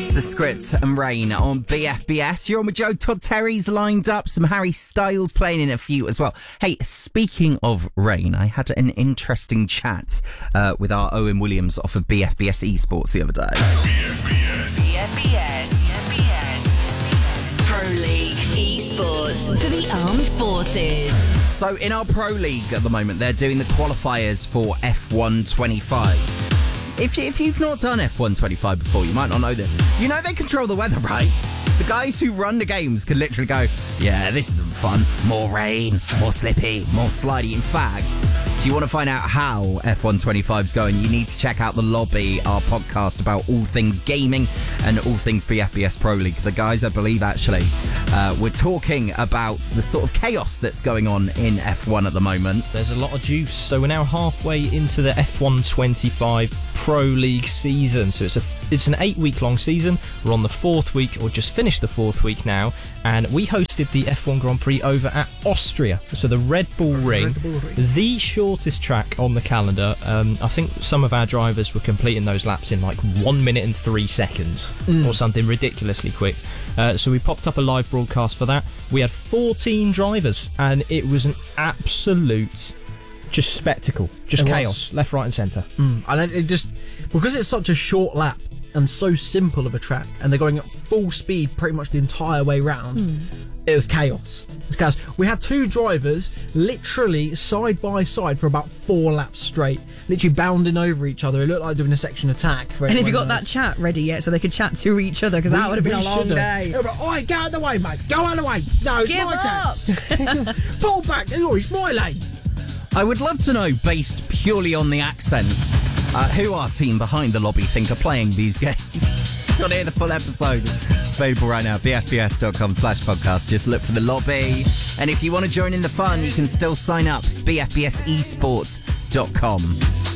It's The Script and Rain on BFBS. You're on with Joe. Todd Terry's lined up. Some Harry Styles playing in a few as well. Hey, speaking of Rain, I had an interesting chat with our Owen Williams off of BFBS Esports the other day. BFBS Pro League Esports for the Armed Forces. So in our Pro League at the moment, they're doing the qualifiers for F1 25. If you've not done F1 25 before, you might not know this. You know they control the weather, right? The guys who run the games can literally go, yeah, this isn't fun. More rain, more slippy, more slidey. In fact, if you want to find out how F1 25 is going, you need to check out The Lobby, our podcast about all things gaming and all things BFBS Pro League. The guys, I believe, actually, we're talking about the sort of chaos that's going on in F1 at the moment. There's a lot of juice. So we're now halfway into the F1 25 Pro League season. So it's an 8-week long season. We're on the 4th week, or just finished the 4th week now, and we hosted the F1 Grand Prix over at Austria. So the Red Bull Ring, the shortest track on the calendar. I think some of our drivers were completing those laps in like 1 minute and 3 seconds or something ridiculously quick. So we popped up a live broadcast for that. We had 14 drivers, and it was an absolute just spectacle, just chaos, left, right and centre. And it just, because it's such a short lap and so simple of a track, and they're going at full speed pretty much the entire way round, it was chaos. It was chaos. We had 2 drivers literally side by side for about 4 laps straight, literally bounding over each other. It looked like doing a section attack. And have you got that chat ready yet so they could chat to each other? Because that would have been a long day. They were like, oi, get out of the way, mate. Go out of the way. No, it's Give my up. turn. Pull back. Oh, it's my lane. I would love to know, based purely on the accents, who our team behind The Lobby think are playing these games. Got to hear the full episode. It's available right now, bfbs.com/podcast. Just look for The Lobby. And if you want to join in the fun, you can still sign up. It's bfbsesports.com.